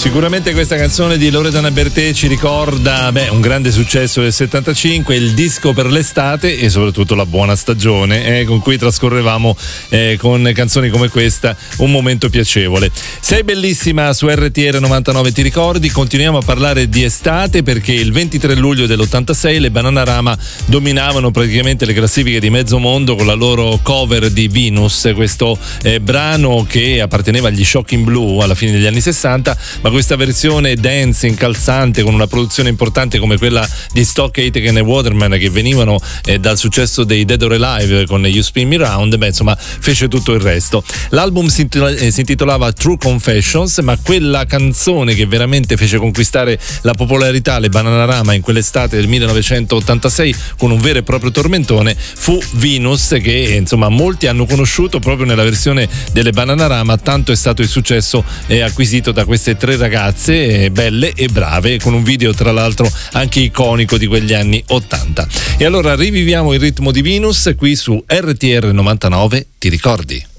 Sicuramente questa canzone di Loredana Bertè ci ricorda un grande successo del 75, il disco per l'estate e soprattutto la buona stagione con cui trascorrevamo con canzoni come questa un momento piacevole. Sei bellissima su RTR 99, ti ricordi? Continuiamo a parlare di estate perché il 23 luglio dell'86 le Bananarama dominavano praticamente le classifiche di mezzo mondo con la loro cover di Venus, questo brano che apparteneva agli Shocking Blue alla fine degli anni 60, ma questa versione dance incalzante con una produzione importante come quella di Stock Aitken e Waterman, che venivano dal successo dei Dead or Alive con You Spin Me Round, insomma fece tutto il resto. L'album si intitolava True Confessions, ma quella canzone che veramente fece conquistare la popolarità alle Bananarama in quell'estate del 1986 con un vero e proprio tormentone fu Venus, che insomma molti hanno conosciuto proprio nella versione delle Bananarama, tanto è stato il successo acquisito da queste tre ragazze belle e brave, con un video tra l'altro anche iconico di quegli anni 80. E allora riviviamo il ritmo di Venus qui su RTR 99, ti ricordi?